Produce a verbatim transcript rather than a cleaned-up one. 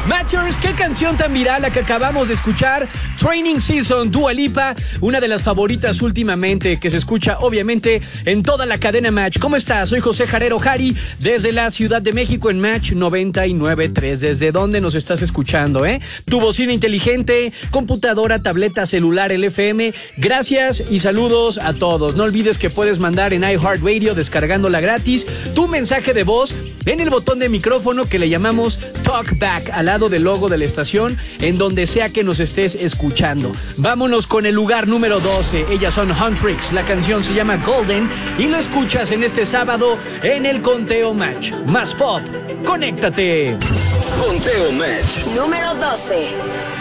Matchers, qué canción tan viral la que acabamos de escuchar. Training Season, Dua Lipa, una de las favoritas últimamente, que se escucha obviamente en toda la cadena Match. ¿Cómo estás? Soy José Jarero Jari, desde la Ciudad de México en Match noventa y nueve punto tres. ¿Desde dónde nos estás escuchando, eh? Tu bocina inteligente, computadora, tableta, celular, el F M. Gracias y saludos a todos. No olvides que puedes mandar en iHeartRadio, descargándola gratis, tu mensaje de voz en el botón de micrófono que le llamamos Talkback, al lado del logo de la estación, en donde sea que nos estés escuchando. Vámonos con el lugar número doce. Ellas son Huntrix. La canción se llama Golden y lo escuchas en este sábado en el Conteo Match. Más pop, conéctate. Conteo Match número doce.